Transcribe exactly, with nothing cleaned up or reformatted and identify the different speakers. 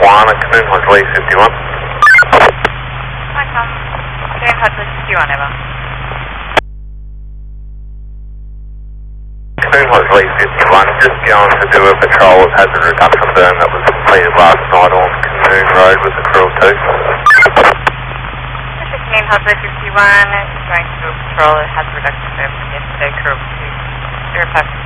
Speaker 1: one at Canoon Hodgley fifty-one.
Speaker 2: Hi Tom, Canoon Hodgley fifty-one, over.
Speaker 1: Canoon Hodgley fifty-one, just going to do a patrol of hazard reduction burn that was completed last night on Canoon Road with the Krill two.
Speaker 2: This is Canoon Hodgley fifty-one, going to do a patrol of hazard reduction burn from yesterday, Krill two. Zero five